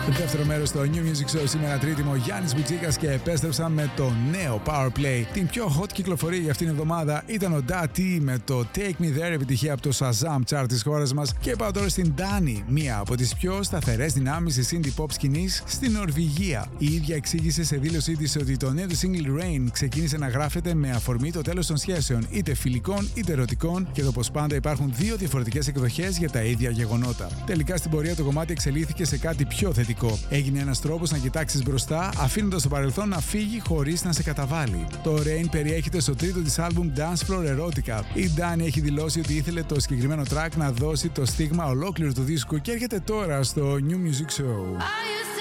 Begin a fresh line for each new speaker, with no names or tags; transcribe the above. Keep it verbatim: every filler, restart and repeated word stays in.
Δεύτερο μέρος στο New Music Show σήμερα Τρίτη, ο Γιάννης Μπουτσίκας και επέστρεψαν με το νέο Power Play. Την πιο hot κυκλοφορία για αυτήν την εβδομάδα ήταν ο Dati με το Take Me There, επιτυχία από το Shazam chart της χώρας μας. Και πάω τώρα στην Dani, μία από τις πιο σταθερές δυνάμεις της indie pop σκηνής στην Νορβηγία. Η ίδια εξήγησε σε δήλωσή της ότι το νέο του single Rain ξεκίνησε να γράφεται με αφορμή το τέλος των σχέσεων, είτε φιλικών είτε ερωτικών, και το πως πάντα υπάρχουν δύο διαφορετικές εκδοχές για τα ίδια γεγονότα. Τελικά στην πορεία το κομμάτι εξελίχθηκε σε κάτι πιο θετικό. Έγινε ένας τρόπος να κοιτάξεις μπροστά, αφήνοντας το παρελθόν να φύγει χωρίς να σε καταβάλει. Το Rain περιέχεται στο τρίτο της άλμπουμ Dance Floor Erotica. Η Dani έχει δηλώσει ότι ήθελε το συγκεκριμένο track να δώσει το στίγμα ολόκληρου του δίσκου και έρχεται τώρα στο New Music Show.